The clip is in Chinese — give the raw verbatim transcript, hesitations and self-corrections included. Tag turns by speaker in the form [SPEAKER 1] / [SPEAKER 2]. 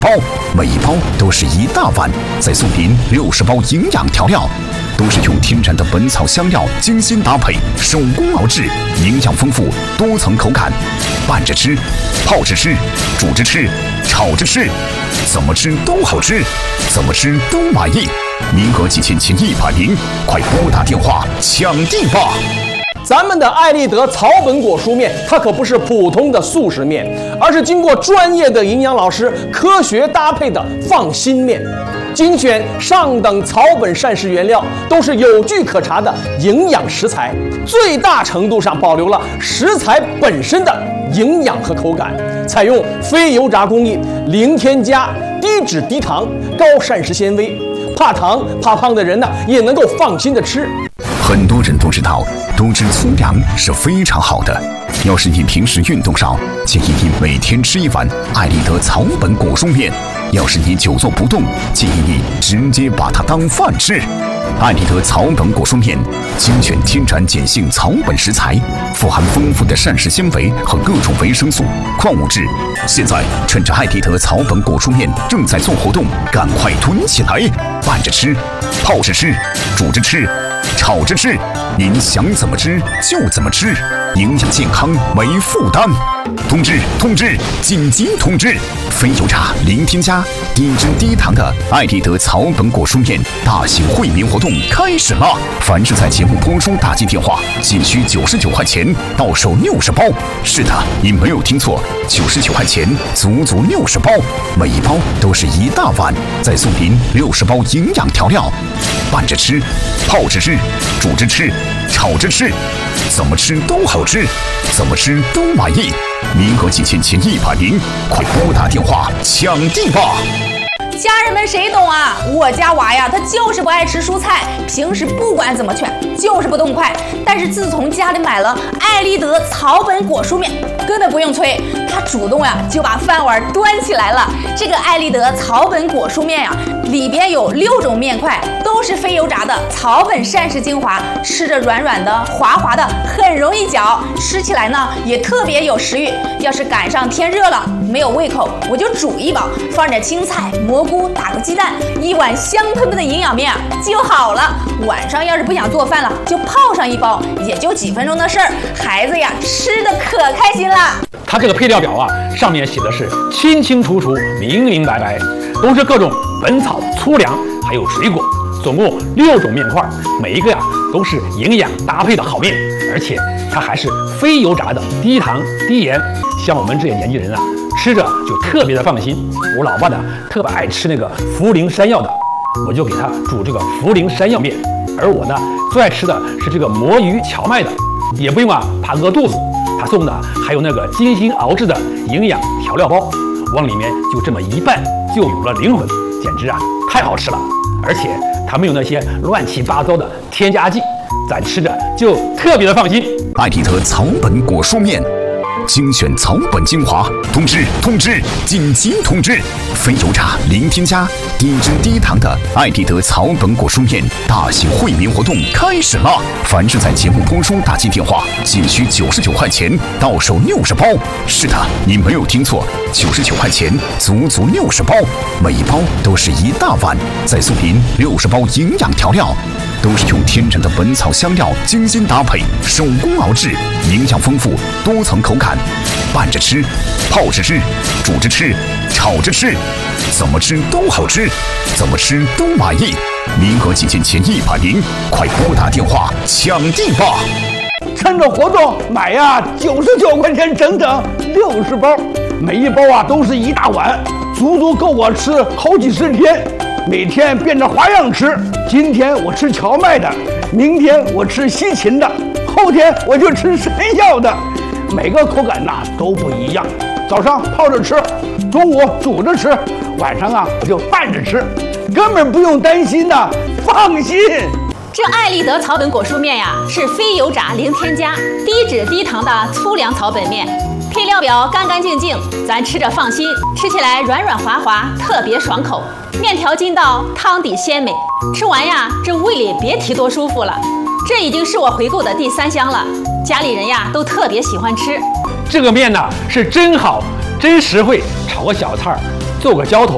[SPEAKER 1] 包，每一包都是一大碗，再送您六十包营养调料，都是用天然的本草香料精心搭配，手工熬制，营养丰富，多层口感。拌着吃，泡着吃，煮着吃，炒着吃，怎么吃都好吃，怎么吃都满意。名额仅限前一百名，快拨打电话抢订吧！
[SPEAKER 2] 咱们的爱立德草本果蔬面，它可不是普通的速食面，而是经过专业的营养老师科学搭配的放心面，精选上等草本膳食原料，都是有据可查的营养食材，最大程度上保留了食材本身的营养和口感，采用非油炸工艺，零添加，低脂低糖，高膳食纤维，怕糖怕胖的人呢也能够放心的吃。
[SPEAKER 1] 很多人都知道，多吃粗粮是非常好的。要是你平时运动少，建议你每天吃一碗爱立德草本果蔬面；要是你久坐不动，建议你直接把它当饭吃。爱立德草本果蔬面精选天然碱性草本食材，富含丰富的膳食纤维和各种维生素、矿物质。现在趁着爱立德草本果蔬面正在做活动，赶快囤起来！拌着吃，泡着吃，煮着吃，炒着吃，您想怎么吃就怎么吃，营养健康没负担。通知通知，紧急通知！非油炸、零添加、低脂低糖的爱立德草本果蔬面大型惠民活动开始了！凡是在节目播出打进电话，仅需九十九块钱，到手六十包。是的，你没有听错，九十九块钱，足足六十包，每一包都是一大碗，再送您六十包营养调料，拌着吃，泡着吃，煮着吃，炒着吃，怎么吃都好吃，怎么吃都满意。名额仅限前一百名，快拨打电话抢订吧！
[SPEAKER 3] 家人们谁懂啊？我家娃呀，他就是不爱吃蔬菜，平时不管怎么劝，就是不动筷。但是自从家里买了爱立德草本果蔬面，根本不用催，他主动呀就把饭碗端起来了。这个爱立德草本果蔬面呀，里边有六种面块，都是非油炸的草本膳食精华，吃着软软的、滑滑的，很容易嚼，吃起来呢也特别有食欲。要是赶上天热了，没有胃口，我就煮一包，放点青菜、蘑菇，打个鸡蛋，一碗香喷喷的营养面啊就好了。晚上要是不想做饭了，就泡上一包，也就几分钟的事儿，孩子呀吃的可开心了。
[SPEAKER 4] 它这个配料表啊，上面写的是清清楚楚、明明白白，都是各种本草、粗粮还有水果，总共六种面块，每一个呀都是营养搭配的好面，而且它还是非油炸的，低糖低盐。像我们这些年纪人啊，吃着就特别的放心。我老爸呢特别爱吃那个茯苓山药的，我就给他煮这个茯苓山药面。而我呢最爱吃的是这个魔芋荞麦的，也不用啊怕饿肚子。他送的还有那个精心熬制的营养调料包，往里面就这么一拌，就有了灵魂，简直啊太好吃了。而且它没有那些乱七八糟的添加剂，咱吃着就特别的放心。
[SPEAKER 1] 爱立德草本果蔬面，精选草本精华，通知通知，紧急通知！非油炸、零添加、低脂低糖的爱立德草本果蔬面大型惠民活动开始了！凡是在节目播出打进电话，仅需九十九块钱，到手六十包。是的，你没有听错，九十九块钱，足足六十包，每一包都是一大碗，再送您六十包营养调料。都是用天然的本草香料精心搭配，手工熬制，营养丰富，多层口感。拌着吃，泡着吃，煮着吃，炒着吃，怎么吃都好吃，怎么吃都满意。名额仅限前一百名，快拨打电话抢订吧！
[SPEAKER 5] 趁着活动买呀，九十九块钱整整六十包，每一包啊都是一大碗，足足够我吃好几十天。每天变着花样吃，今天我吃荞麦的，明天我吃西芹的，后天我就吃山药的，每个口感呐都不一样。早上泡着吃，中午煮着吃，晚上啊我就拌着吃，根本不用担心的，放心。
[SPEAKER 3] 这爱立德草本果蔬面呀，是非油炸、零添加、低脂低糖的粗粮草本面，配料表干干净净，咱吃着放心，吃起来软软滑滑，特别爽口。面条筋道，汤底鲜美，吃完呀，这胃里别提多舒服了。这已经是我回购的第三箱了，家里人呀都特别喜欢吃。
[SPEAKER 4] 这个面呢是真好，真实惠，炒个小菜儿，做个浇头，